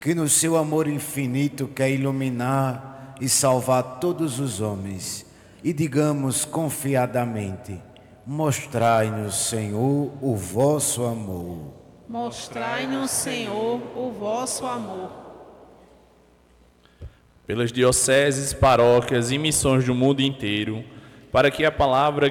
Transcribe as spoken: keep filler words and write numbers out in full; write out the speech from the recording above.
que no seu amor infinito quer iluminar e salvar todos os homens, e digamos confiadamente: mostrai-nos, Senhor, o vosso amor. Mostrai-nos, Senhor, o vosso amor. Pelas dioceses, paróquias e missões do mundo inteiro, para que a palavra